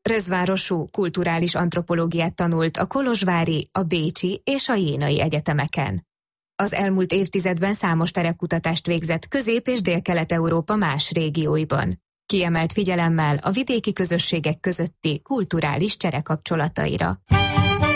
Röszvárosú kulturális antropológiát tanult a kolozsvári, a bécsi és a jénai egyetemeken. Az elmúlt évtizedben számos terepkutatást végzett Közép- és Délkelet-Európa más régióiban. Kiemelt figyelemmel a vidéki közösségek közötti kulturális cserekapcsolataira.